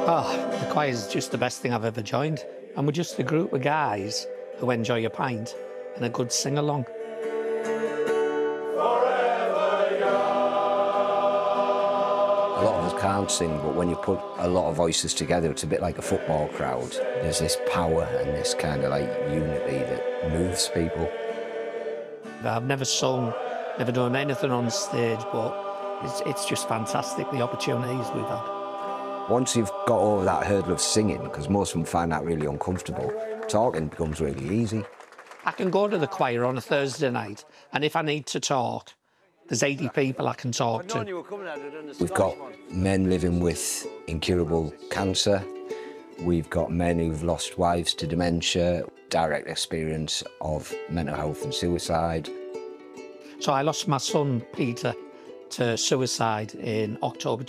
Oh, the choir is just the best thing I've ever joined. And we're just a group of guys who enjoy a pint and a good sing-along. A lot of us can't sing, but when you put a lot of voices together, it's a bit like a football crowd. There's this power and this kind of like unity that moves people. I've never sung, never done anything on stage, but it's just fantastic, the opportunities we've had. Once you've got over that hurdle of singing, because most of them find that really uncomfortable, talking becomes really easy. I can go to the choir on a Thursday night, and if I need to talk, there's 80 people I can talk to. We've got men living with incurable cancer. We've got men who've lost wives to dementia, direct experience of mental health and suicide. So I lost my son, Peter, to suicide in October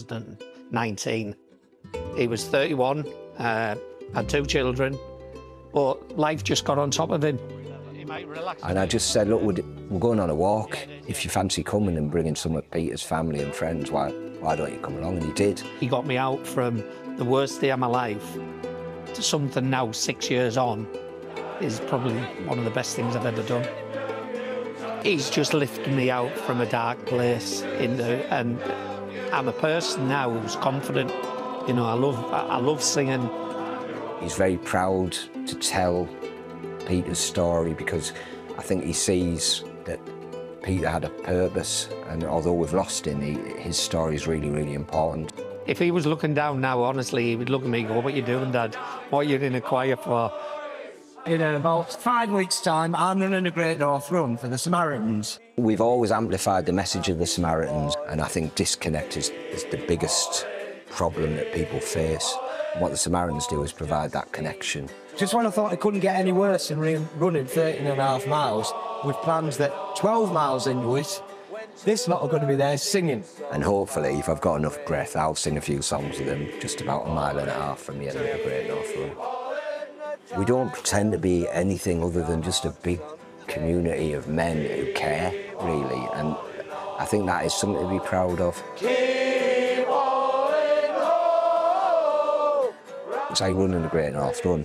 2019. He was 31, had 2 children, but life just got on top of him. And I just said, look, we're going on a walk. If you fancy coming and bringing some of Peter's family and friends, why don't you come along? And he did. He got me out from the worst day of my life to something now 6 years on is probably one of the best things I've ever done. He's just lifted me out from a dark place and I'm a person now who's confident. You know, I love singing. He's very proud to tell Peter's story because I think he sees that Peter had a purpose, and although we've lost him, his story is really, really important. If he was looking down now, honestly, he would look at me and go, "What are you doing, Dad? What are you in a choir for?" In about 5 weeks' time, I'm running a Great North Run for the Samaritans. We've always amplified the message of the Samaritans, and I think disconnect is the biggest problem that people face. What the Samaritans do is provide that connection. Just when I thought it couldn't get any worse than running 13.5 miles, with plans that 12 miles into it, this lot are going to be there singing. And hopefully, if I've got enough breath, I'll sing a few songs with them just about 1.5 miles from the end of the Great North Run. We don't pretend to be anything other than just a big community of men who care, really, and I think that is something to be proud of. It's like running the Great North Run.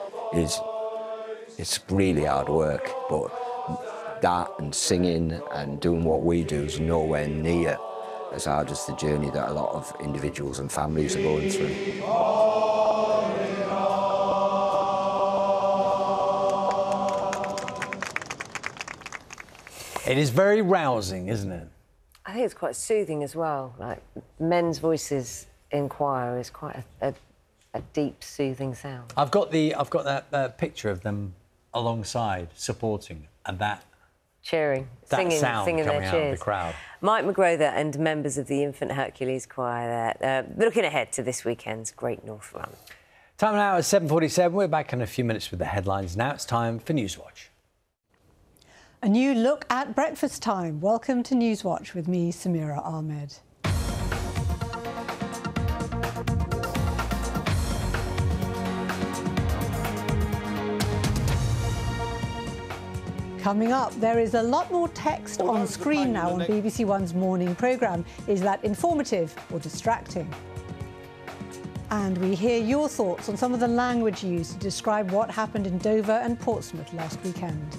It's really hard work, but that and singing and doing what we do is nowhere near as hard as the journey that a lot of individuals and families are going through. It is very rousing, isn't it? I think it's quite soothing as well. Like, men's voices in choir is quite a deep, soothing sound. I've got that picture of them alongside, supporting, and that cheering, singing sound coming their out cheers. of the crowd. Mike McGrother and members of the Infant Hercules Choir there, looking ahead to this weekend's Great North Run. Time now is 7:47. We're back in a few minutes with the headlines. Now it's time for Newswatch. A new look at breakfast time. Welcome to Newswatch with me, Samira Ahmed. Coming up, there is a lot more text on screen now on BBC One's morning programme. Is that informative or distracting? And we hear your thoughts on some of the language used to describe what happened in Dover and Portsmouth last weekend.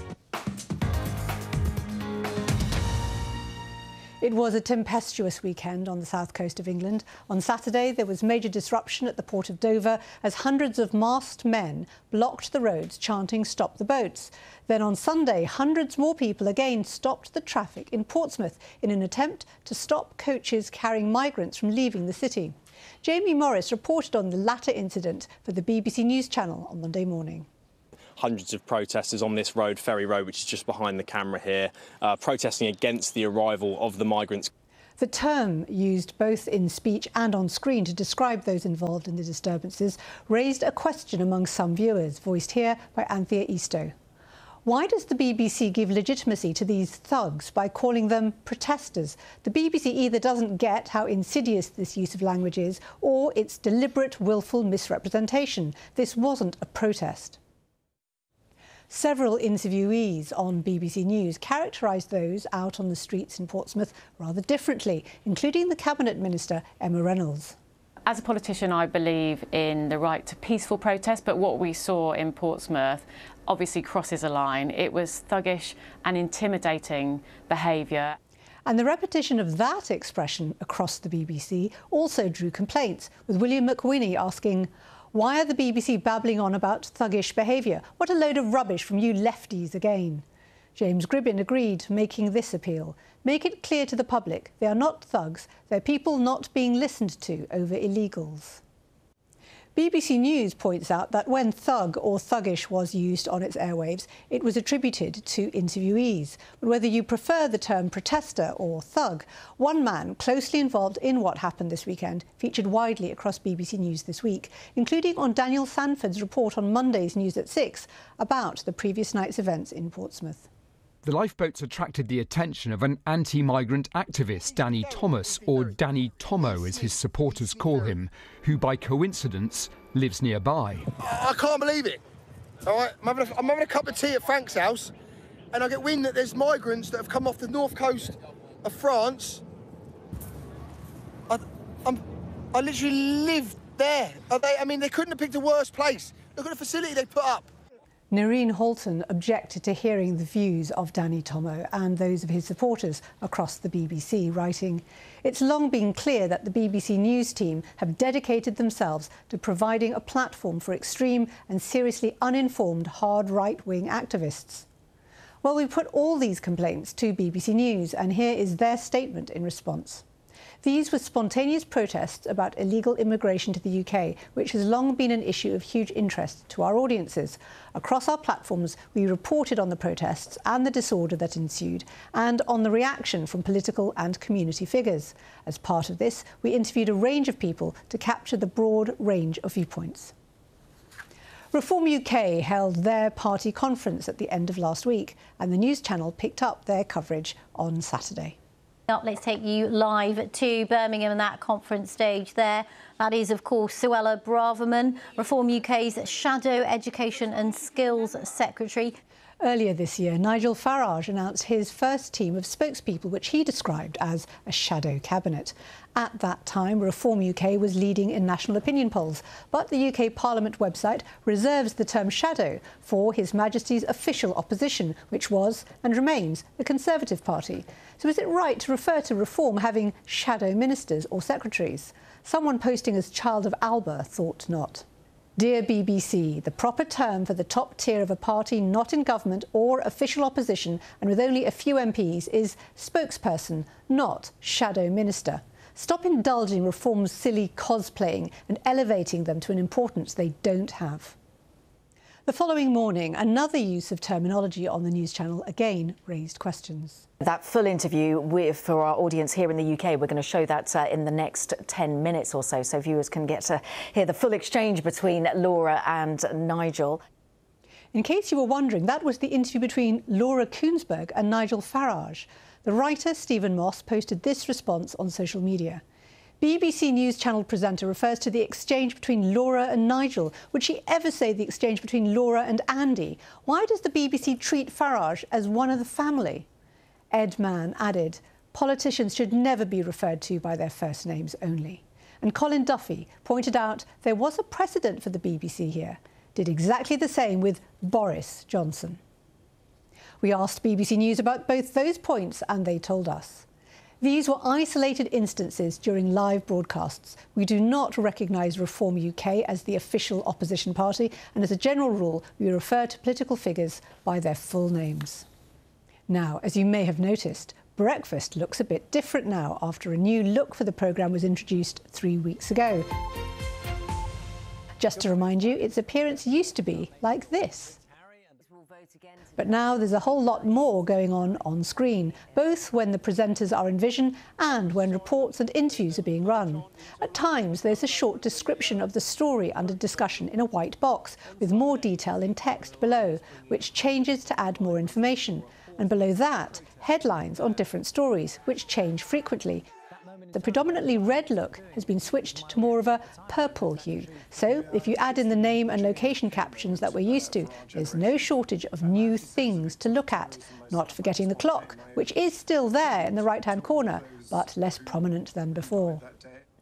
It was a tempestuous weekend on the south coast of England. On Saturday, there was major disruption at the port of Dover as hundreds of masked men blocked the roads, chanting "Stop the boats." Then on Sunday, hundreds more people again stopped the traffic in Portsmouth in an attempt to stop coaches carrying migrants from leaving the city. Jamie Morris reported on the latter incident for the BBC News Channel on Monday morning. Hundreds of protesters on this road, Ferry Road, which is just behind the camera here, protesting against the arrival of the migrants. The term, used both in speech and on screen to describe those involved in the disturbances, raised a question among some viewers, voiced here by Anthea Eastoe. Why does the BBC give legitimacy to these thugs by calling them protesters? The BBC either doesn't get how insidious this use of language is, or it's deliberate, willful misrepresentation. This wasn't a protest. Several interviewees on BBC News characterised those out on the streets in Portsmouth rather differently, including the Cabinet Minister, Emma Reynolds. As a politician, I believe in the right to peaceful protest, but what we saw in Portsmouth obviously crosses a line. It was thuggish and intimidating behaviour. And the repetition of that expression across the BBC also drew complaints, with William McWhinney asking, "Why are the BBC babbling on about thuggish behaviour? What a load of rubbish from you lefties again." James Gribbin agreed, making this appeal: "Make it clear to the public they are not thugs, they're people not being listened to over illegals." BBC News points out that when thug or thuggish was used on its airwaves, it was attributed to interviewees. But whether you prefer the term protester or thug, one man closely involved in what happened this weekend featured widely across BBC News this week, including on Daniel Sanford's report on Monday's News at 6 about the previous night's events in Portsmouth. The lifeboats attracted the attention of an anti-migrant activist, Danny Thomas, or Danny Tomo as his supporters call him, who by coincidence lives nearby. I can't believe it. All right, I'm having a cup of tea at Frank's house, and I get wind that there's migrants that have come off the north coast of France. I literally live there. They couldn't have picked a worse place. Look at the facility they put up. Nerine Halton objected to hearing the views of Danny Tomo and those of his supporters across the BBC, writing, "It's long been clear that the BBC News team have dedicated themselves to providing a platform for extreme and seriously uninformed hard right-wing activists." Well, we put all these complaints to BBC News, and here is their statement in response. These were spontaneous protests about illegal immigration to the UK, which has long been an issue of huge interest to our audiences. Across our platforms, we reported on the protests and the disorder that ensued, and on the reaction from political and community figures. As part of this, we interviewed a range of people to capture the broad range of viewpoints. Reform UK held their party conference at the end of last week, and the news channel picked up their coverage on Saturday. Let's take you live to Birmingham and that conference stage there. That is, of course, Suella Braverman, Reform UK's Shadow Education and Skills Secretary. Earlier this year, Nigel Farage announced his first team of spokespeople, which he described as a shadow cabinet. At that time, Reform UK was leading in national opinion polls, but the UK Parliament website reserves the term shadow for His Majesty's official opposition, which was and remains the Conservative Party. So is it right to refer to Reform having shadow ministers or secretaries? Someone posting as Child of Alba thought not. Dear BBC, the proper term for the top tier of a party not in government or official opposition and with only a few MPs is spokesperson, not shadow minister. Stop indulging Reform's silly cosplaying and elevating them to an importance they don't have. The following morning, another use of terminology on the news channel again raised questions. That full interview for our audience here in the UK, we're going to show that in the next 10 minutes or so viewers can get to hear the full exchange between Laura and Nigel. In case you were wondering, that was the interview between Laura Kuenssberg and Nigel Farage. The writer Stephen Moss posted this response on social media. BBC News Channel presenter refers to the exchange between Laura and Nigel. Would she ever say the exchange between Laura and Andy? Why does the BBC treat Farage as one of the family? Ed Mann added, politicians should never be referred to by their first names only. And Colin Duffy pointed out there was a precedent for the BBC here. Did exactly the same with Boris Johnson. We asked BBC News about both those points and they told us. These were isolated instances during live broadcasts. We do not recognise Reform UK as the official opposition party, and as a general rule, we refer to political figures by their full names. Now, as you may have noticed, breakfast looks a bit different now after a new look for the programme was introduced 3 weeks ago. Just to remind you, its appearance used to be like this. But now there's a whole lot more going on screen, both when the presenters are in vision and when reports and interviews are being run. At times, there's a short description of the story under discussion in a white box, with more detail in text below, which changes to add more information. And below that, headlines on different stories, which change frequently. The predominantly red look has been switched to more of a purple hue. So if you add in the name and location captions that we're used to, there's no shortage of new things to look at. Not forgetting the clock, which is still there in the right-hand corner, but less prominent than before.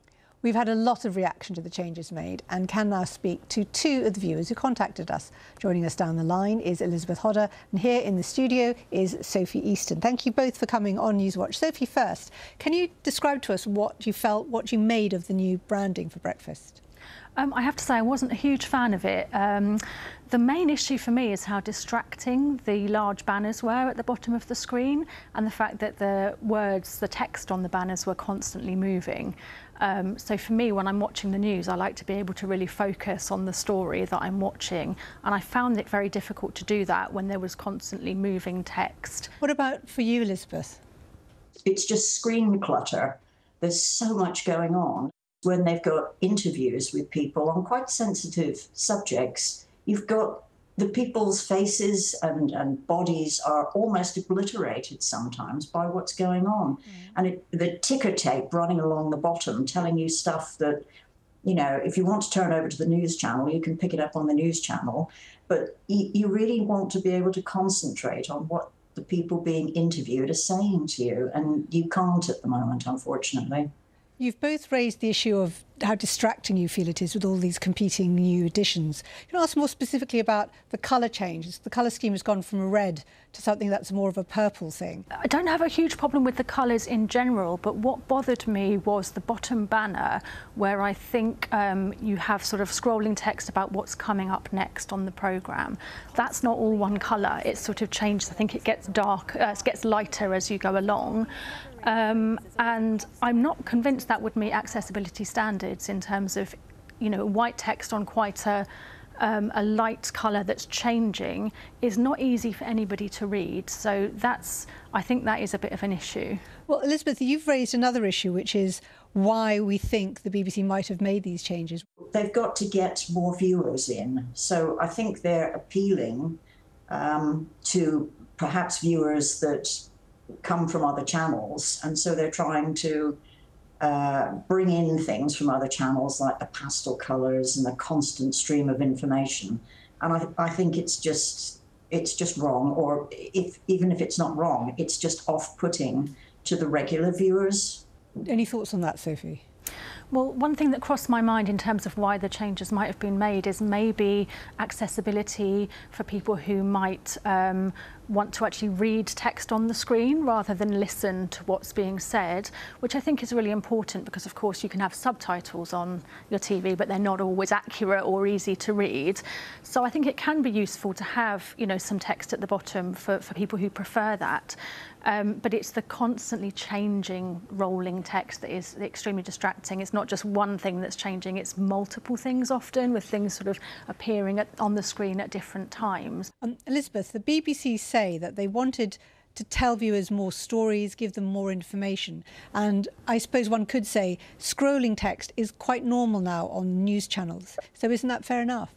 We've had a lot of reaction to the changes made and can now speak to two of the viewers who contacted us. Joining us down the line is Elizabeth Hodder, and here in the studio is Sophie Easton. Thank you both for coming on Newswatch. Sophie, first, can you describe to us what you felt, what you made of the new branding for breakfast? I have to say I wasn't a huge fan of it. The main issue for me is how distracting the large banners were at the bottom of the screen, and the fact that the words, the text on the banners were constantly moving. So for me, when I'm watching the news, I like to be able to really focus on the story that I'm watching, and I found it very difficult to do that when there was constantly moving text. What about for you, Elizabeth? It's just screen clutter. There's so much going on. When they've got interviews with people on quite sensitive subjects, you've got the people's faces and bodies are almost obliterated sometimes by what's going on. And the ticker tape running along the bottom telling you stuff that, you know, if you want to turn over to the news channel, you can pick it up on the news channel. But you really want to be able to concentrate on what the people being interviewed are saying to you. And you can't at the moment, unfortunately. You've both raised the issue of how distracting you feel it is with all these competing new editions. Can I ask more specifically about the colour changes? The colour scheme has gone from a red to something that's more of a purple thing. I don't have a huge problem with the colours in general, but what bothered me was the bottom banner, where I think you have sort of scrolling text about what's coming up next on the programme. That's not all one colour. It's sort of changed. I think it gets dark, it gets lighter as you go along. And I'm not convinced that would meet accessibility standards in terms of, you know, white text on quite a light colour that's changing is not easy for anybody to read. So I think that is a bit of an issue. Well, Elizabeth, you've raised another issue, which is why we think the BBC might have made these changes. They've got to get more viewers in. So I think they're appealing to perhaps viewers that come from other channels, and so they're trying to bring in things from other channels like the pastel colours and the constant stream of information. And I think it's just wrong, or even if it's not wrong, it's just off-putting to the regular viewers. Any thoughts on that, Sophie? Well, one thing that crossed my mind in terms of why the changes might have been made is maybe accessibility for people who might want to actually read text on the screen rather than listen to what's being said, which I think is really important because, of course, you can have subtitles on your TV, but they're not always accurate or easy to read. So I think it can be useful to have, you know, some text at the bottom for people who prefer that. But it's the constantly changing rolling text that is extremely distracting. It's not just one thing that's changing, it's multiple things often, with things sort of appearing on the screen at different times. Elizabeth, the BBC say that they wanted to tell viewers more stories, give them more information. And I suppose one could say scrolling text is quite normal now on news channels. So isn't that fair enough?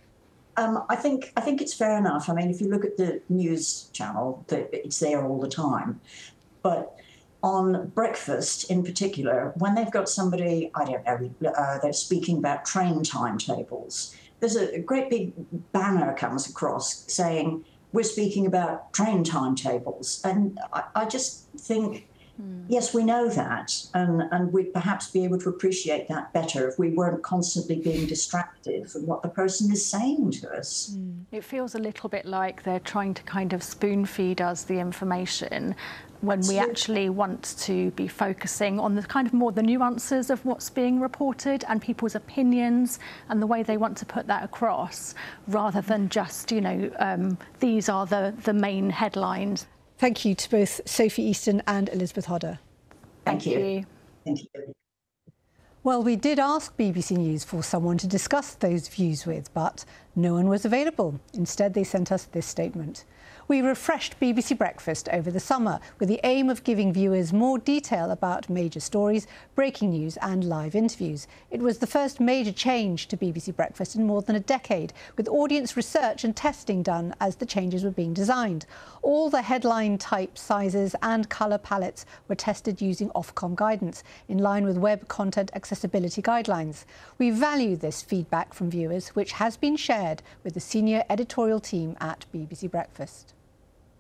I think it's fair enough. I mean, if you look at the news channel, it's there all the time. But on breakfast in particular, when they've got somebody, I don't know, they're speaking about train timetables, there's a great big banner comes across saying, we're speaking about train timetables. And I just think, yes, we know that, and we'd perhaps be able to appreciate that better if we weren't constantly being distracted from what the person is saying to us. It feels a little bit like they're trying to kind of spoon feed us the information when we actually want to be focusing on the kind of more the nuances of what's being reported and people's opinions and the way they want to put that across, rather than just, you know, these are the main headlines. Thank you to both Sophie Easton and Elizabeth Hodder. Thank you. Thank you. Well, we did ask BBC News for someone to discuss those views with, but no one was available. Instead, they sent us this statement. We refreshed BBC Breakfast over the summer with the aim of giving viewers more detail about major stories, breaking news and live interviews. It was the first major change to BBC Breakfast in more than a decade, with audience research and testing done as the changes were being designed. All the headline type sizes and colour palettes were tested using Ofcom guidance, in line with web content accessibility guidelines. We value this feedback from viewers, which has been shared with the senior editorial team at BBC Breakfast.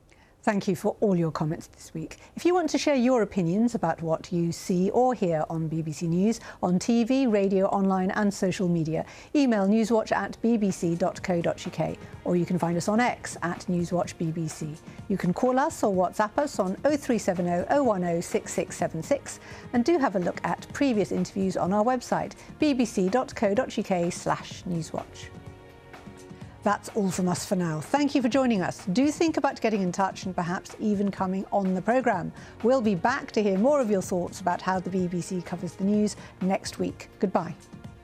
Thank you for all your comments this week. If you want to share your opinions about what you see or hear on BBC News, on TV, radio, online and social media, email newswatch@bbc.co.uk, or you can find us on X @NewsWatchBBC. You can call us or WhatsApp us on 0370 010 6676, and do have a look at previous interviews on our website, bbc.co.uk/newswatch. That's all from us for now. Thank you for joining us. Do think about getting in touch and perhaps even coming on the programme. We'll be back to hear more of your thoughts about how the BBC covers the news next week. Goodbye.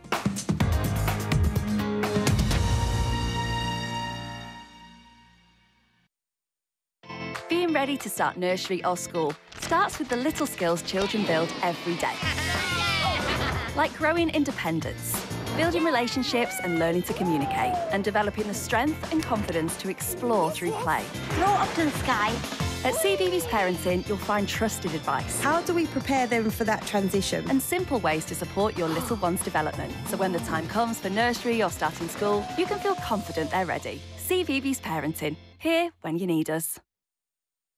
Being ready to start nursery or school starts with the little skills children build every day. Like growing independence, building relationships and learning to communicate, and developing the strength and confidence to explore through play. Throw up to the sky. At CBeebies Parenting, you'll find trusted advice. How do we prepare them for that transition? And simple ways to support your little one's development. So when the time comes for nursery or starting school, you can feel confident they're ready. CBeebies Parenting, here when you need us.